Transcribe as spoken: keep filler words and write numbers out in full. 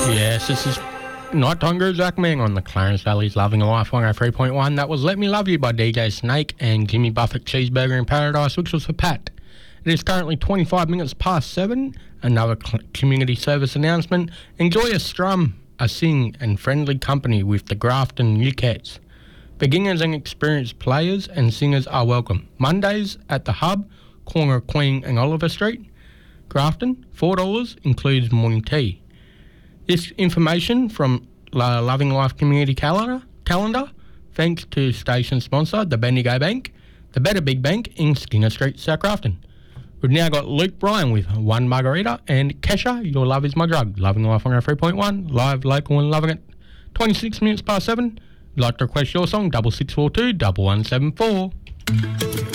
Yes, this is Nighttime Guru Zach Mang on the Clarence Valley's Loving Life one oh three point one. That was Let Me Love You by D J Snake and Jimmy Buffett Cheeseburger in Paradise, which was for Pat. It is currently twenty-five minutes past seven. Another cl- community service announcement. Enjoy a strum, a sing and friendly company with the Grafton New Cats. Beginners and experienced players and singers are welcome. Mondays at the Hub, corner of Queen and Oliver Street. Grafton, four dollars, includes morning tea. This information from uh, Loving Life Community Calendar, calendar, thanks to station sponsor, the Bendigo Bank, the Better Big Bank in Skinner Street, South Grafton. We've now got Luke Bryan with One Margarita and Kesha, Your Love Is My Drug. Loving Life one oh three point one, live, local and loving it. twenty-six minutes past seven. If you'd like to request your song, double six four two, double one seven four.